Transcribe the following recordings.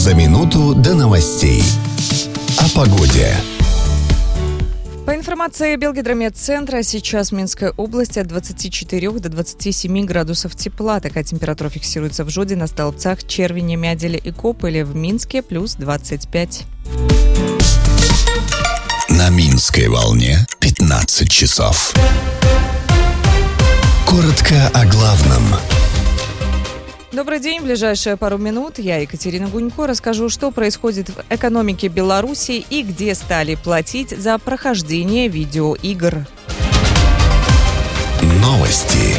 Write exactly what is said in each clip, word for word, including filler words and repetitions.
За минуту до новостей. О погоде. По информации Белгидромедцентра, сейчас в Минской области от двадцати четырёх до двадцати семи градусов тепла. Такая температура фиксируется в Жуде, на Столбцах, Червине, Мяделе и Кополе. В Минске плюс двадцать пять. На Минской волне пятнадцать часов. Коротко о главном. Добрый день. В ближайшие пару минут я, Екатерина Гунько, расскажу, что происходит в экономике Беларуси и где стали платить за прохождение видеоигр. Новости.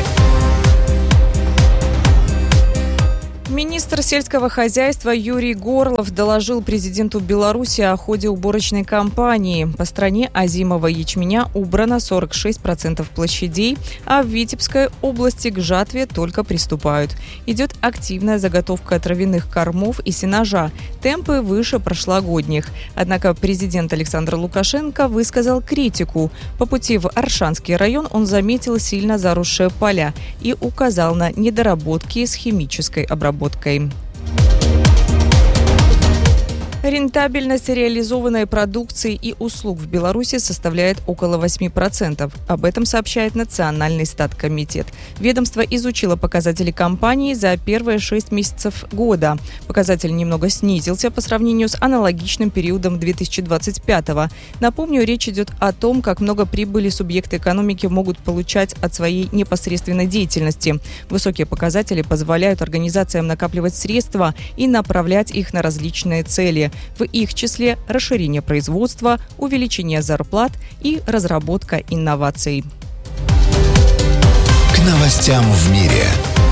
Министр сельского хозяйства Юрий Горлов доложил президенту Беларуси о ходе уборочной кампании. По стране озимого ячменя убрано сорок шесть процентов площадей, а в Витебской области к жатве только приступают. Идет активная заготовка травяных кормов и сенажа. Темпы выше прошлогодних. Однако президент Александр Лукашенко высказал критику. По пути в Оршанский район он заметил сильно заросшие поля и указал на недоработки с химической обработкой. Рентабельность реализованной продукции и услуг в Беларуси составляет около восемь процентов. Об этом сообщает Национальный статкомитет. Ведомство изучило показатели компании за первые шесть месяцев года. Показатель немного снизился по сравнению с аналогичным периодом две тысячи двадцать пятого. Напомню, речь идет о том, как много прибыли субъекты экономики могут получать от своей непосредственной деятельности. Высокие показатели позволяют организациям накапливать средства и направлять их на различные цели. В их числе расширение производства, увеличение зарплат и разработка инноваций. К новостям в мире.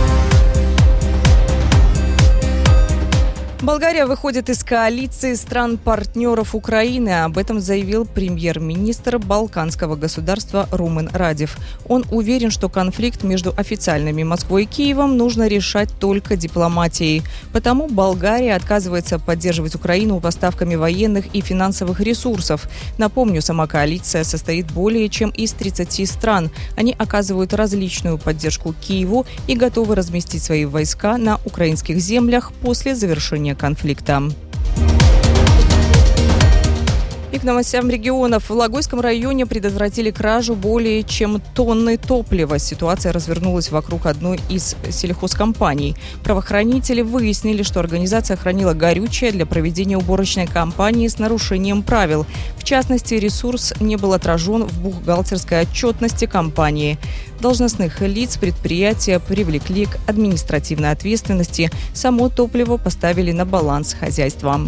Болгария выходит из коалиции стран-партнеров Украины. Об этом заявил премьер-министр балканского государства Румен Радев. Он уверен, что конфликт между официальными Москвой и Киевом нужно решать только дипломатией. Потому Болгария отказывается поддерживать Украину поставками военных и финансовых ресурсов. Напомню, сама коалиция состоит более чем из тридцати стран. Они оказывают различную поддержку Киеву и готовы разместить свои войска на украинских землях после завершения конфликта. И к новостям регионов. В Логойском районе предотвратили кражу более чем тонны топлива. Ситуация развернулась вокруг одной из сельхозкомпаний. Правоохранители выяснили, что организация хранила горючее для проведения уборочной кампании с нарушением правил. В частности, ресурс не был отражен в бухгалтерской отчетности компании. Должностных лиц предприятия привлекли к административной ответственности. Само топливо поставили на баланс хозяйства.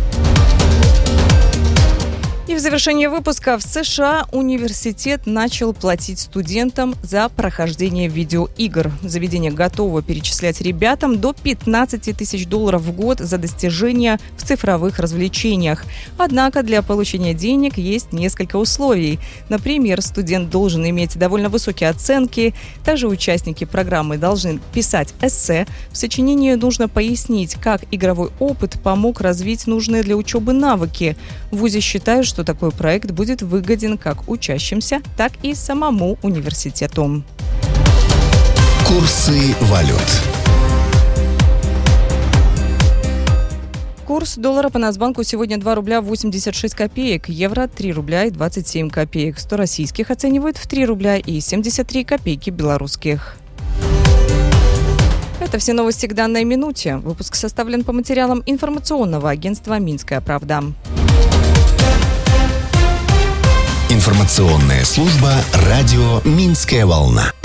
И в завершение выпуска: в США университет начал платить студентам за прохождение видеоигр. Заведение готово перечислять ребятам до пятнадцати тысяч долларов в год за достижения в цифровых развлечениях. Однако для получения денег есть несколько условий. Например, студент должен иметь довольно высокие оценки. Также участники программы должны писать эссе. В сочинении нужно пояснить, как игровой опыт помог развить нужные для учебы навыки. В вузе считают, что такой проект будет выгоден как учащимся, так и самому университету. Курсы валют. Курс доллара по Нацбанку сегодня два рубля восемьдесят шесть копеек, евро три рубля и двадцать семь копеек, сто российских оценивают в три рубля и семьдесят три копейки белорусских. Это все новости к данной минуте. Выпуск составлен по материалам информационного агентства «Минская правда». Информационная служба радио «Минская волна».